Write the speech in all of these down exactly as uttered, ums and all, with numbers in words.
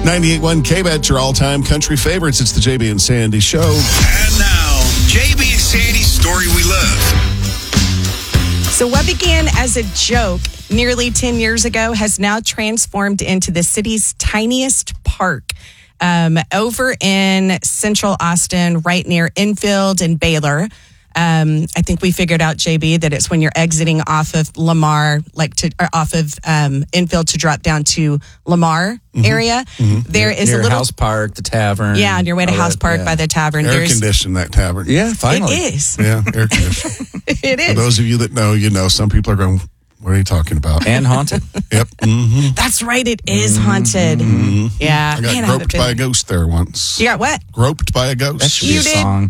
ninety-eight point one K-Bet, your all-time country favorites. It's the J B and Sandy Show. And now, J B and Sandy's Story We Love. So what began as a joke nearly ten years ago has now transformed into the city's tiniest park. Um, over in central Austin, right near Enfield and Baylor. Um, I think we figured out, J B, that it's when you're exiting off of Lamar, like to or off of um, Enfield to drop down to Lamar mm-hmm. area. Mm-hmm. There near, is near a little House Park, the tavern. Yeah, on your way to House that, Park yeah. by the tavern. Air There's, conditioned that tavern. Yeah, finally. It is. Yeah, air conditioned. It is. For those of you that know, you know. Some people are going, what are you talking about? And haunted. Yep. Mm-hmm. That's right. It is haunted. Mm-hmm. Yeah. I got Man, groped I by a ghost there once. You got what? Groped by a ghost. That should You be a did? song.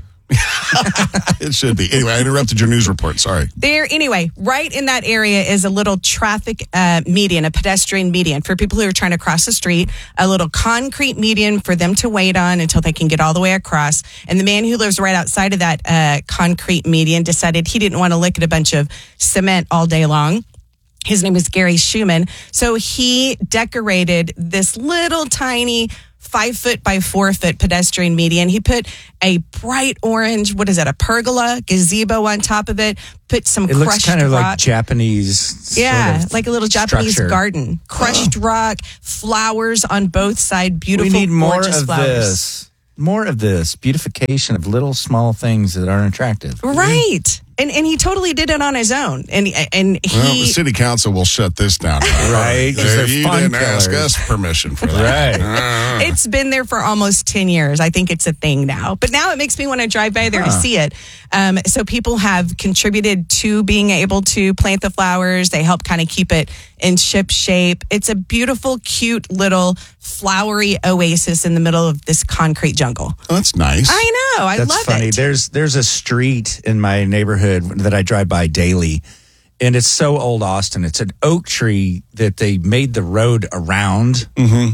It should be. Anyway, I interrupted your news report. Sorry. There, anyway, right in that area is a little traffic uh, median, a pedestrian median for people who are trying to cross the street, a little concrete median for them to wait on until they can get all the way across. And the man who lives right outside of that uh, concrete median decided he didn't want to look at a bunch of cement all day long. His name is Gary Schumann. So he decorated this little tiny five foot by four foot pedestrian median. He put a bright orange, what is that, a pergola gazebo on top of it, put some It crushed looks kind of rock. like Japanese. Yeah, sort of like a little Japanese structure. garden. Crushed rock, flowers on both sides, beautiful, We need more gorgeous of flowers. this. More of this beautification of little small things that aren't attractive. Right. And and he totally did it on his own. And and he Well, the city council will shut this down. Right, 'cause There, they're you fun didn't ask killers. us permission for that. Right. It's been there for almost ten years. I think it's a thing now. But now it makes me want to drive by there Huh. to see it. Um, so people have contributed to being able to plant the flowers. They help kind of keep it in ship shape. It's a beautiful, cute little flowery oasis in the middle of this concrete jungle. Oh, that's nice. I know. I That's love funny. it. There's there's a street in my neighborhood that I drive by daily, and it's so old Austin. It's an oak tree that they made the road around.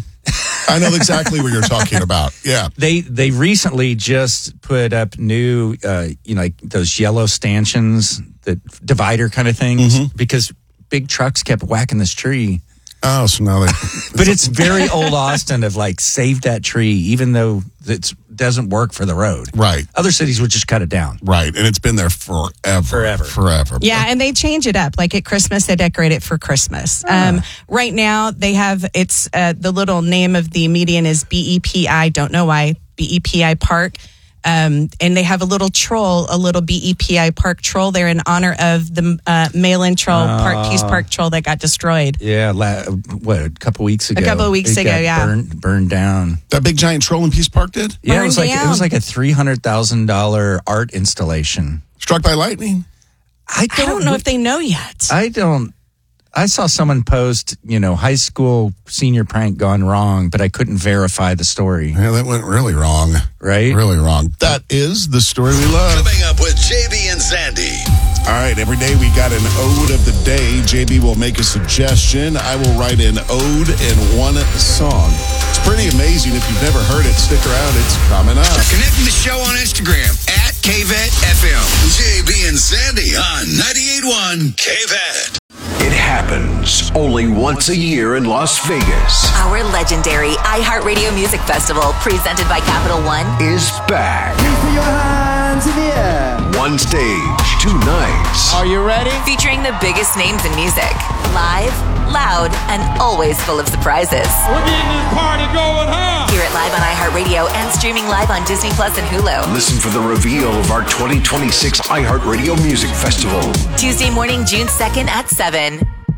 I know exactly what you're talking about. Yeah. They they recently just put up new, uh, you know, like those yellow stanchions, the divider kind of things, because big trucks kept whacking this tree. Oh, so now they. But it's very old Austin of like save that tree, even though it doesn't work for the road. Right. Other cities would just cut it down. Right. And it's been there forever. Forever. Forever. Yeah, and they change it up. Like at Christmas, they decorate it for Christmas. Um, right now, they have it's uh, the little name of the median is B E P I. Don't know why B E P I Park. Um, and they have a little troll, a little B E P I Park troll there in honor of the uh, Malin troll, Park Peace Park troll that got destroyed. Yeah, la- what a couple weeks ago. couple of weeks it ago, got yeah. burned, burned down. That big giant troll in Peace Park did? Yeah, it Burned was like down. it was like a three hundred thousand dollar art installation. Struck by lightning? I I don't know if they know yet. I don't. I saw someone post, you know, high school senior prank gone wrong, but I couldn't verify the story. Yeah, that went really wrong. Right? Really wrong. That is the story we love. Coming up with J B and Sandy. All right, every day we got an ode of the day. J B will make a suggestion. I will write an ode in one song. It's pretty amazing. If you've never heard it, stick around. It's coming up. Connect with the show on Instagram at K V E T F M. J B and Sandy on ninety-eight point one K V E T. It happens only once a year in Las Vegas. Our legendary iHeartRadio Music Festival, presented by Capital One, Is back. Put your hands in the air. One stage, two nights. Are you ready? featuring the biggest names in music. Live, loud, and always full of surprises. We're getting this party going, huh? Hear it live on iHeartRadio and streaming live on Disney Plus and Hulu. Listen for the reveal of our twenty twenty-six iHeartRadio Music Festival. Tuesday morning, June second at seven.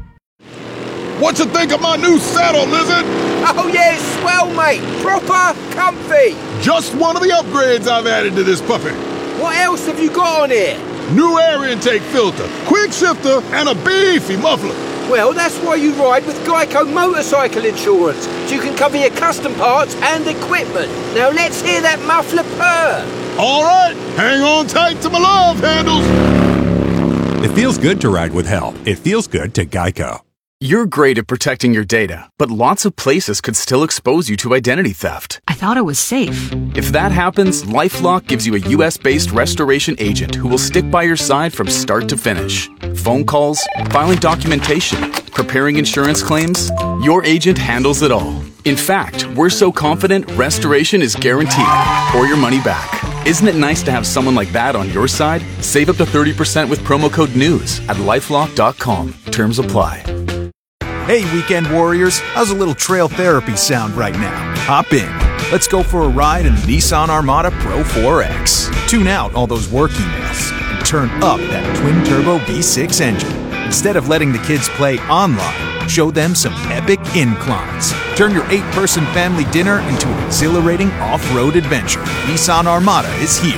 What you think of my new saddle, Lizard? Oh, yeah, it's swell, mate. Proper comfy. Just one of the upgrades I've added to this puppy. What else have you got on here? New air intake filter, quick shifter, and a beefy muffler. Well, that's why you ride with Geico Motorcycle Insurance, so you can cover your custom parts and equipment. Now let's hear that muffler purr. All right, hang on tight to my love handles. It feels good to ride with help. It feels good to Geico. You're great at protecting your data, but lots of places could still expose you to identity theft. I thought it was safe. If that happens, LifeLock gives you a U S-based restoration agent who will stick by your side from start to finish. Phone calls, filing documentation, preparing insurance claims, your agent handles it all. In fact, we're so confident restoration is guaranteed or your money back. Isn't it nice to have someone like that on your side? Save up to thirty percent with promo code NEWS at lifelock dot com. Terms apply. Hey, weekend warriors, how's a little trail therapy sound right now? Hop in. Let's go for a ride in the Nissan Armada Pro four X. Tune out all those work emails and turn up that twin-turbo V six engine. Instead of letting the kids play online, show them some epic inclines. Turn your eight-person family dinner into an exhilarating off-road adventure. Nissan Armada is here.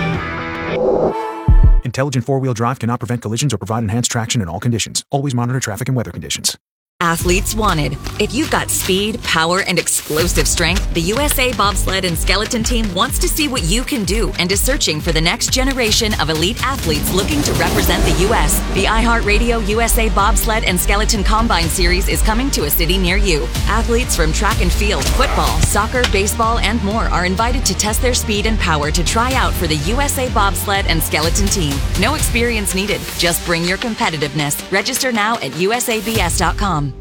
Intelligent four-wheel drive cannot prevent collisions or provide enhanced traction in all conditions. Always monitor traffic and weather conditions. Athletes wanted. If you've got speed, power, and explosive strength, the U S A Bobsled and Skeleton Team wants to see what you can do and is searching for the next generation of elite athletes looking to represent the U S. The iHeartRadio U S A Bobsled and Skeleton Combine Series is coming to a city near you. Athletes from track and field, football, soccer, baseball, and more are invited to test their speed and power to try out for the U S A Bobsled and Skeleton Team. No experience needed. Just bring your competitiveness. Register now at U S A B S dot com.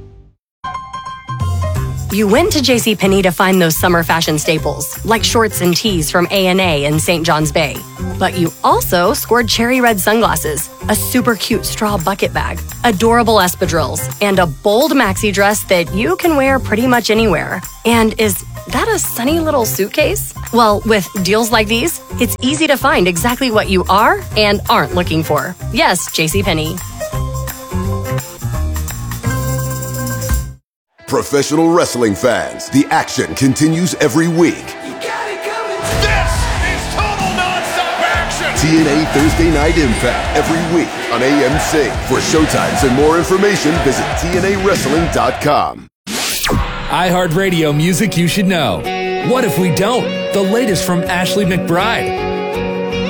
You went to JCPenney to find those summer fashion staples, like shorts and tees from A and A in Saint John's Bay. But you also scored cherry red sunglasses, a super cute straw bucket bag, adorable espadrilles, and a bold maxi dress that you can wear pretty much anywhere. And is that a sunny little suitcase? Well, with deals like these, it's easy to find exactly what you are and aren't looking for. Yes, JCPenney. Professional wrestling fans, the action continues every week. You got it coming. This is total nonstop action. T N A Thursday Night Impact every week on A M C. For showtimes and more information, visit T N A wrestling dot com. iHeartRadio music you should know. What if we don't? The latest from Ashley McBryde.